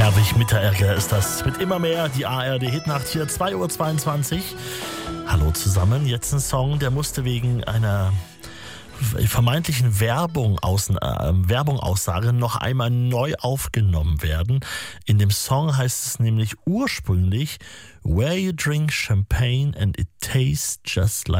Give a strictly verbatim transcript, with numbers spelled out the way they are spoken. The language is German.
Herwig Mitterärger ist das. Mit immer mehr die A R D-Hitnacht hier, zwei Uhr zweiundzwanzig. Hallo zusammen, jetzt ein Song, der musste wegen einer vermeintlichen Werbung, Außen, äh, Werbung Aussage noch einmal neu aufgenommen werden. In dem Song heißt es nämlich ursprünglich Where you drink champagne and it tastes just like